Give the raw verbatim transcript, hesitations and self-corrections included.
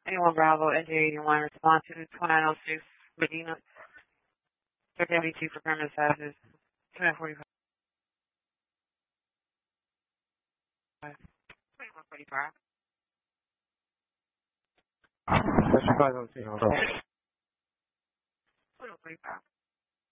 Anyone Bravo, N J eighty-one, respond to twenty-nine oh six, Medina, seventy-two for permanent status, twenty-nine forty-five. twenty-one forty-five. That's five oh two. twenty-one forty-five.